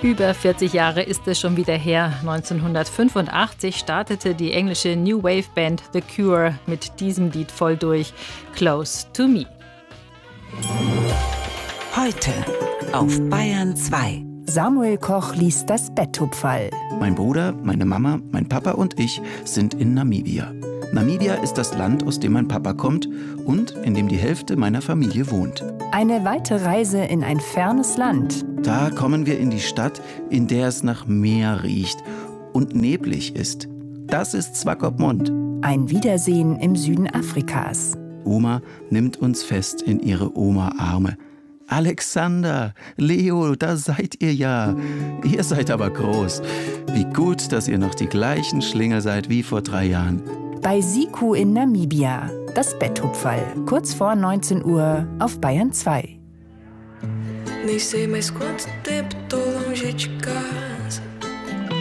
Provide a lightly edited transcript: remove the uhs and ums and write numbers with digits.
Über 40 Jahre ist es schon wieder her. 1985 startete die englische New Wave Band The Cure mit diesem Lied voll durch, Close to Me. Heute auf Bayern 2. Samuel Koch liest das Betthupferl. Mein Bruder, meine Mama, mein Papa und ich sind in Namibia. Namibia ist das Land, aus dem mein Papa kommt und in dem die Hälfte meiner Familie wohnt. Eine weite Reise in ein fernes Land. Da kommen wir in die Stadt, in der es nach Meer riecht und neblig ist. Das ist Swakopmund. Ein Wiedersehen im Süden Afrikas. Oma nimmt uns fest in ihre Oma-Arme. Alexander, Leo, da seid ihr ja. Ihr seid aber groß. Wie gut, dass ihr noch die gleichen Schlingel seid wie vor 3 Jahren. Bei Siku in Namibia. Das Betthupferl. Kurz vor 19 Uhr auf Bayern 2. Nem sei mais quanto tempo tô